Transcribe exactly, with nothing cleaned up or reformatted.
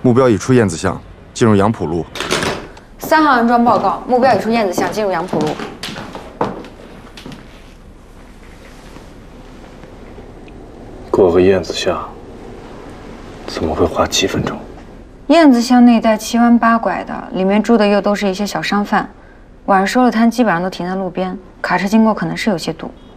目标已出燕子巷，进入杨浦路。 三号安装报告，目标已出燕子巷，进入杨浦路。 过个燕子巷，怎么会花几分钟？ 燕子巷那一带七弯八拐的，里面住的又都是一些小商贩，晚上收了摊，基本上都停在路边，卡车经过可能是有些堵。